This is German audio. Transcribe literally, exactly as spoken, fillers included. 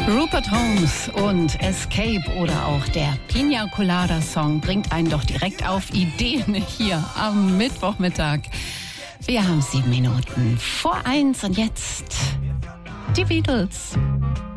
Rupert Holmes und Escape oder auch der Pina Colada Song bringt einen doch direkt auf Ideen hier am Mittwochmittag. Wir haben sieben Minuten vor eins und jetzt die Beatles.